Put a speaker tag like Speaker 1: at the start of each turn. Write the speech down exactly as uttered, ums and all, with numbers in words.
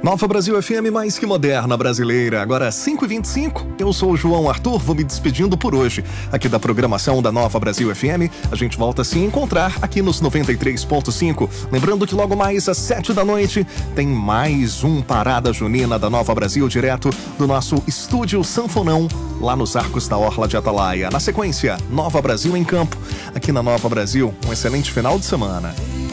Speaker 1: Nova Brasil F M, mais que moderna brasileira. Agora cinco e vinte e cinco. Eu sou o João Arthur, vou me despedindo por hoje aqui da programação da Nova Brasil F M. A gente volta a se encontrar aqui nos noventa e três ponto cinco. Lembrando que logo mais às sete da noite tem mais um Parada Junina da Nova Brasil, direto do nosso estúdio Sanfonão, lá nos Arcos da Orla de Atalaia. Na sequência, Nova Brasil em Campo. Aqui na Nova Brasil, um excelente final de semana.